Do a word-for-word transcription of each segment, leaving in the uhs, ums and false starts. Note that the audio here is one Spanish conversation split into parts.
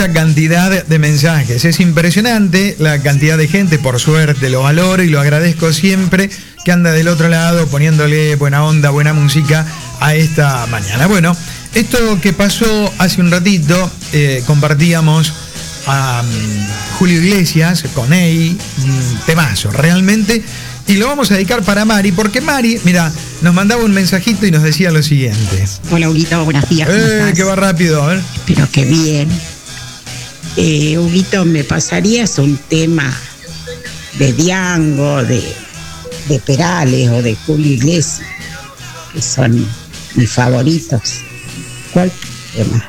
mucha cantidad de mensajes. Es impresionante la cantidad de gente, por suerte lo valoro y lo agradezco siempre, que anda del otro lado poniéndole buena onda, buena música a esta mañana. Bueno, esto que pasó hace un ratito, eh, compartíamos a um, Julio Iglesias con Ey, un temazo realmente, y lo vamos a dedicar para Mari, porque Mari, mira, nos mandaba un mensajito y nos decía lo siguiente. Hola, Huguito, buenos días. ¿Cómo Eh, estás? que va rápido, a ver. Espero que bien. Eh, Huguito, ¿me pasarías un tema de Diango, de, de Perales o de Julio Iglesias, que son mis favoritos? ¿Cuál tema?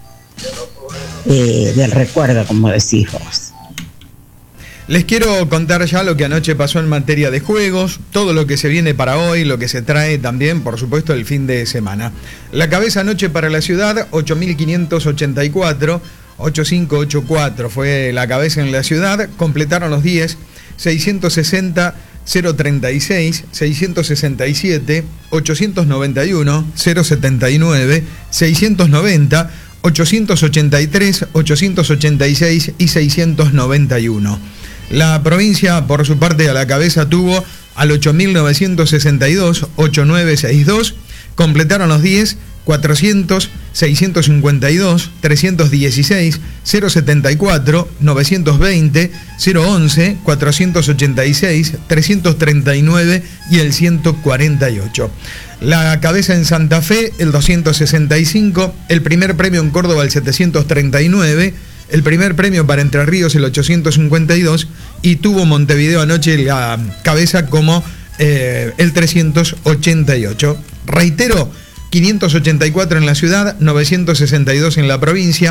Eh, del recuerdo, como decís vos. Les quiero contar ya lo que anoche pasó en materia de juegos, todo lo que se viene para hoy, lo que se trae también, por supuesto, el fin de semana. La cabeza anoche para la ciudad, ocho mil quinientos ochenta y cuatro, ocho mil quinientos ochenta y cuatro fue la cabeza en la ciudad, completaron los diez, seiscientos sesenta, cero treinta y seis, seiscientos sesenta y siete, ochocientos noventa y uno, cero setenta y nueve, seiscientos noventa, ochocientos ochenta y tres, ochocientos ochenta y seis y seiscientos noventa y uno. La provincia, por su parte, a la cabeza tuvo al ocho mil novecientos sesenta y dos, ocho mil novecientos sesenta y dos, completaron los diez, cuatrocientos, seiscientos cincuenta y dos, trescientos dieciséis, cero setenta y cuatro, novecientos veinte, cero once, cuatrocientos ochenta y seis, trescientos treinta y nueve y el ciento cuarenta y ocho. La cabeza en Santa Fe, el doscientos sesenta y cinco, el primer premio en Córdoba, el setecientos treinta y nueve, el primer premio para Entre Ríos, el ochocientos cincuenta y dos, y tuvo Montevideo anoche la cabeza como eh, el trescientos ochenta y ocho. Reitero, quinientos ochenta y cuatro en la ciudad, novecientos sesenta y dos en la provincia,